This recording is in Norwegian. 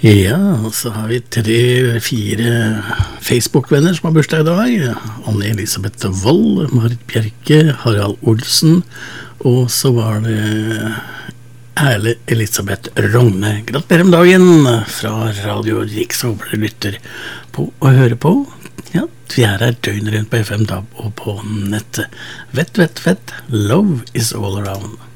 Ja, så har vi 3-4 Facebook-venner som har bursdag i dag. Anne-Elisabeth Wold, Marit Bjerke, Harald Olsen, og så var det Erle Elisabeth Rogne. Gratulerer med dagen fra Radio Riks, håper du lytter på og hører på. Ja, vi her døgnet rundt på FM DAB og på nettet. Vett, love is all around.